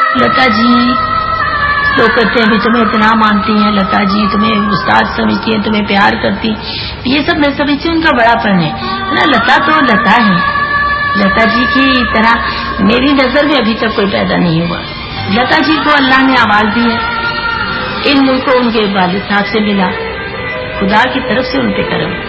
लता जी लोग कहते हैं भी तुम्हें इतना मानती हैं, लता जी तुम्हें उस्ताद समझती हैं, तुम्हें प्यार करती, ये सब मैं समझती हूँ उनका बड़ापन है ना। लता तो लता है, लता जी की तरह मेरी नजर में अभी तक कोई पैदा नहीं हुआ। लता जी को अल्लाह ने आवाज दी है, इन मुल्क को उनके वालिद साहब से मिला, खुदा की तरफ से उनके करम।